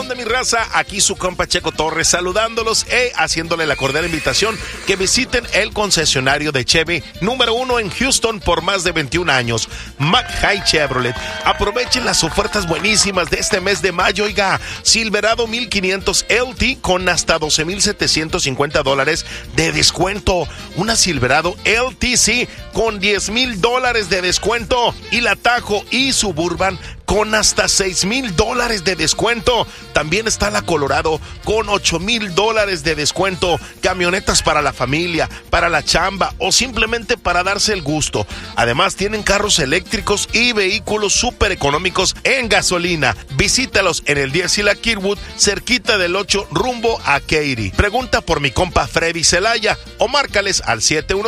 onda, mi raza? Aquí su compa Checo Torres saludándolos haciéndole la cordial invitación que visiten el concesionario de Chevy número 1 en Houston por más de 21 años, McHigh Chevrolet. Aprovechen las ofertas buenísimas de este mes de mayo. Oiga, Silverado 1500 LT con hasta $12,750 de descuento. Una Silverado LTC con $10,000 de descuento. Y la Tahoe y Suburban con hasta $6,000 de descuento. También está la Colorado con $8,000 de descuento. Camionetas para la familia, para la chamba o simplemente para darse el gusto. Además tienen carros eléctricos y vehículos súper económicos en gasolina. Visítalos en el 10 y la Kirwood, cerquita del 8 rumbo a Katy. Pregunta por mi compa Freddy Zelaya o márcales al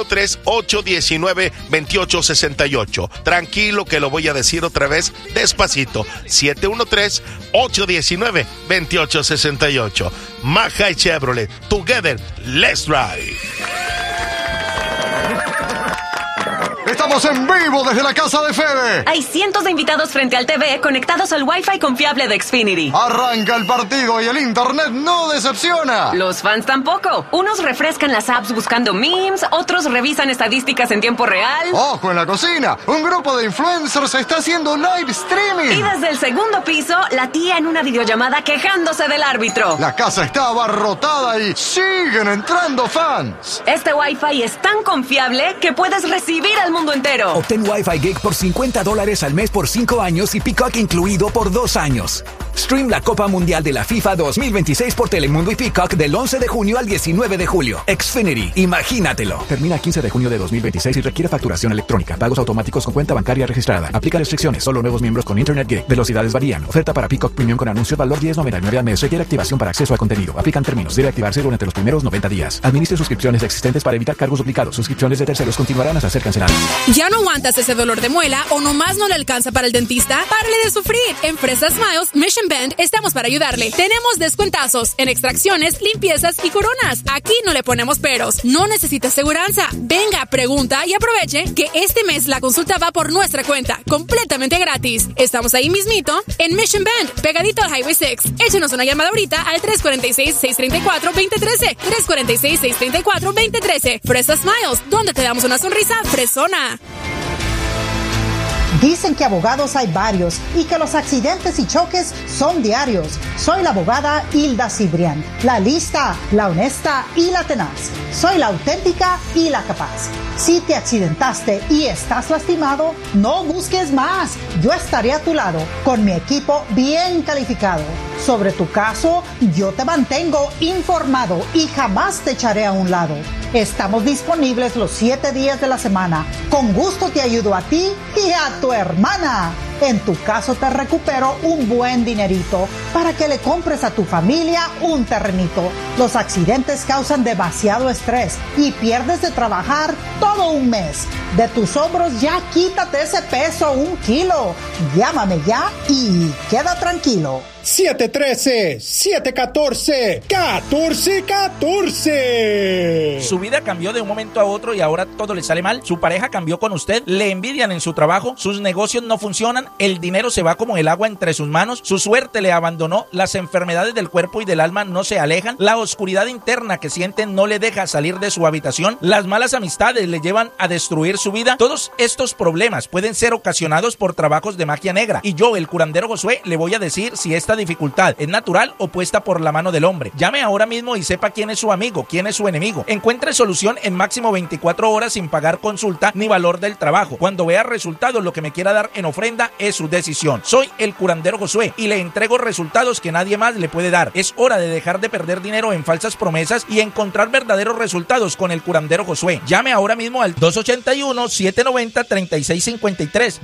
713-819-2868. Tranquilo que lo voy a decir otra vez despacito. 713-819-2868. McHigh Chevrolet. Together, let's drive. Estamos en vivo desde la casa de Fede. Hay cientos de invitados frente al TV conectados al Wi-Fi confiable de Xfinity. Arranca el partido y el internet no decepciona. Los fans tampoco. Unos refrescan las apps buscando memes, otros revisan estadísticas en tiempo real. ¡Ojo en la cocina! Un grupo de influencers está haciendo live streaming. Y desde el segundo piso, la tía en una videollamada quejándose del árbitro. La casa está abarrotada y siguen entrando fans. Este Wi-Fi es tan confiable que puedes recibir al mundo entero. Obtén Wi-Fi Gig por $50 al mes por 5 años y Peacock incluido por 2 años. Stream la Copa Mundial de la FIFA 2026 por Telemundo y Peacock del 11 de junio al 19 de julio. Xfinity, imagínatelo. Termina el 15 de junio de 2026 y requiere facturación electrónica. Pagos automáticos con cuenta bancaria registrada. Aplica restricciones. Solo nuevos miembros con Internet Gig. Velocidades varían. Oferta para Peacock Premium con anuncio valor $10.99 al mes. Requiere activación para acceso al contenido. Aplican términos. Debe activarse durante los primeros 90 días. Administre suscripciones existentes para evitar cargos duplicados. Suscripciones de terceros continuarán hasta ser canceladas. ¿Ya no aguantas ese dolor de muela o nomás no le alcanza para el dentista? ¡Párale de sufrir! En Fresas Smiles Mission Bend estamos para ayudarle. Tenemos descuentazos en extracciones, limpiezas y coronas. Aquí no le ponemos peros. No necesita aseguranza. Venga, pregunta y aproveche que este mes la consulta va por nuestra cuenta, completamente gratis. Estamos ahí mismito en Mission Bend, pegadito al Highway 6. Échenos una llamada ahorita al 346-634-2013. 346-634-2013. Fresas Smiles, donde te damos una sonrisa fresona. Dicen que abogados hay varios y que los accidentes y choques son diarios. Soy la abogada Hilda Cibrián, la lista, la honesta y la tenaz. Soy la auténtica y la capaz. Si te accidentaste y estás lastimado, no busques más. Yo estaré a tu lado con mi equipo bien calificado. Sobre tu caso, yo te mantengo informado y jamás te echaré a un lado. Estamos disponibles los 7 días de la semana. Con gusto te ayudo a ti y a tu hermana. En tu caso te recupero un buen dinerito para que le compres a tu familia un terrenito. Los accidentes causan demasiado estrés y pierdes de trabajar todo un mes. De tus hombros ya quítate ese peso, 1 kilo. Llámame ya y queda tranquilo. 713-714-1414. Su vida cambió de un momento a otro y ahora todo le sale mal. Su pareja cambió con usted, le envidian en su trabajo, sus negocios no funcionan, el dinero se va como el agua entre sus manos, su suerte le abandonó, las enfermedades del cuerpo y del alma no se alejan, la oscuridad interna que siente no le deja salir de su habitación, las malas amistades le llevan a destruir su vida. Todos estos problemas pueden ser ocasionados por trabajos de magia negra y yo, el curandero Josué, le voy a decir si esta dificultad es natural o puesta por la mano del hombre. Llame ahora mismo y sepa quién es su amigo, quién es su enemigo. Encuentre solución en máximo 24 horas sin pagar consulta ni valor del trabajo. Cuando vea resultados, lo que me quiera dar en ofrenda es su decisión. Soy el curandero Josué y le entrego resultados que nadie más le puede dar. Es hora de dejar de perder dinero en falsas promesas y encontrar verdaderos resultados con el curandero Josué. Llame ahora mismo al 281-790-3653.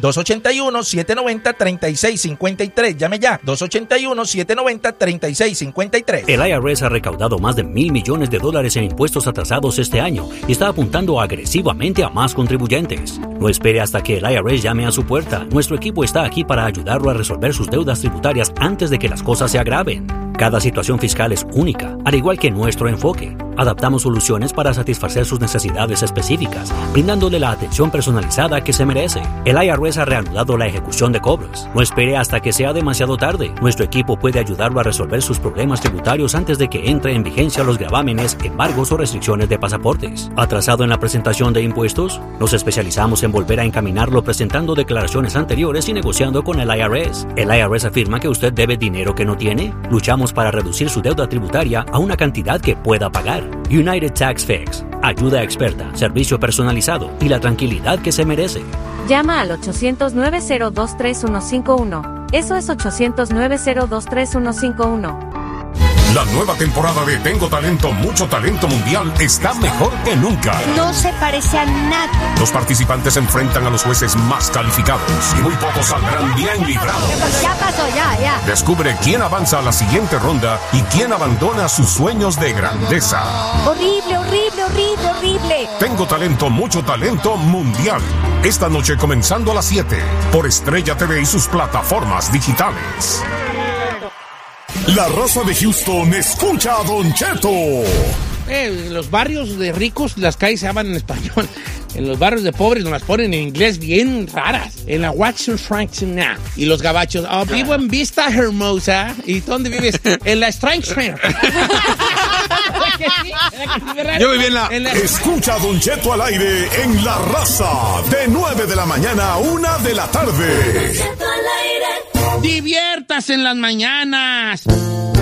281-790-3653. Llame ya. 281-790-3653. El IRS ha recaudado más de $1,000 millones en impuestos atrasados este año y está apuntando agresivamente a más contribuyentes. No espere hasta que el IRS llame a su puerta. Nuestro equipo está aquí para ayudarlo a resolver sus deudas tributarias antes de que las cosas se agraven. Cada situación fiscal es única, al igual que nuestro enfoque. Adaptamos soluciones para satisfacer sus necesidades específicas, brindándole la atención personalizada que se merece. El IRS ha reanudado la ejecución de cobros. No espere hasta que sea demasiado tarde. Nuestro equipo puede ayudarlo a resolver sus problemas tributarios antes de que entre en vigencia los gravámenes, embargos o restricciones de pasaportes. ¿Atrasado en la presentación de impuestos? Nos especializamos en volver a encaminarlo presentando declaraciones anteriores y negociando con el IRS. ¿El IRS afirma que usted debe dinero que no tiene? Luchamos para reducir su deuda tributaria a una cantidad que pueda pagar. United Tax Fix. Ayuda experta, servicio personalizado y la tranquilidad que se merece. Llama al 800-902-3151. Eso es 800-902-3151. La nueva temporada de Tengo Talento, Mucho Talento Mundial está mejor que nunca. No se parece a nada. Los participantes se enfrentan a los jueces más calificados y muy pocos saldrán bien librados. Ya pasó, ya. Descubre quién avanza a la siguiente ronda y quién abandona sus sueños de grandeza. Horrible. Tengo Talento, Mucho Talento Mundial. Esta noche comenzando a las 7 por Estrella TV y sus plataformas digitales. La raza de Houston escucha a Don Cheto. En los barrios de ricos las calles se llaman en español. En los barrios de pobres nos las ponen en inglés bien raras. En la Watson Franklin y los gabachos. Oh, vivo en Vista Hermosa. ¿Y dónde vives? En la Strength Center. Yo viví en la... Escucha a Don Cheto al aire en La Raza. De 9 de la mañana a 1 de la tarde. Diviértase en las mañanas.